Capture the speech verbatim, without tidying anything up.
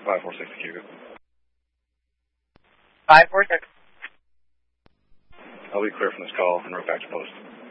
five four six Cuba. five four six. I'll be clear from this call and right back to post.